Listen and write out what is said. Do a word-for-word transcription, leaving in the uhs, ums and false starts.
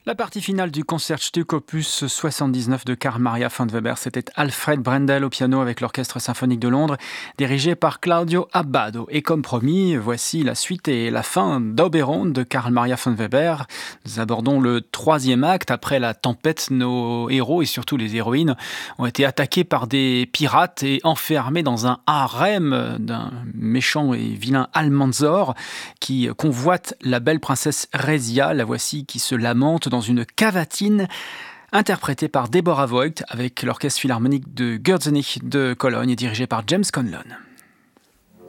La partie finale du Concertstück opus soixante-dix-neuf de Carl Maria von Weber, c'était Alfred Brendel au piano avec l'Orchestre symphonique de Londres, dirigé par Claudio Abbado. Et comme promis, voici la suite et la fin d'Oberon de Carl Maria von Weber. Nous abordons le troisième acte. Après la tempête, nos héros et surtout les héroïnes ont été attaqués par des pirates et enfermés dans un harem d'un méchant et vilain Almanzor qui convoite la belle princesse Rezia. La voici qui se lamente dans une cavatine, interprétée par Deborah Voigt avec l'Orchestre philharmonique de Gürzenich de Cologne et dirigé par James Conlon.